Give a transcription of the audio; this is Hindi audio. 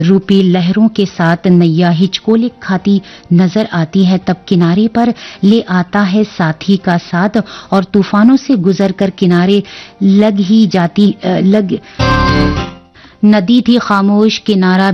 रूपी लहरों के साथ नैया हिचकोले खाती नजर आती है, तब किनारे पर ले आता है साथी का साथ और तूफानों से गुजरकर किनारे लग ही जाती लग नदी थी खामोश, किनारा